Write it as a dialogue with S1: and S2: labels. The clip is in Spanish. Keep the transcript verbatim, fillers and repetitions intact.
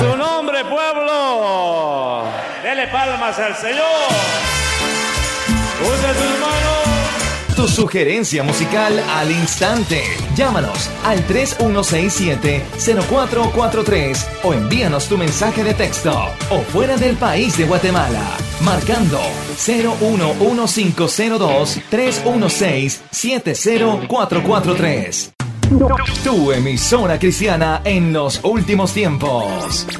S1: su nombre, pueblo. Dele palmas al Señor. Usa sus manos.
S2: Tu sugerencia musical al instante. Llámanos al tres uno seis siete, cero cuatro cuatro tres o envíanos tu mensaje de texto o fuera del país de Guatemala marcando cero uno uno cinco cero dos, tres uno seis, siete cero cuatro cuatro tres. Tu emisora cristiana en los últimos tiempos.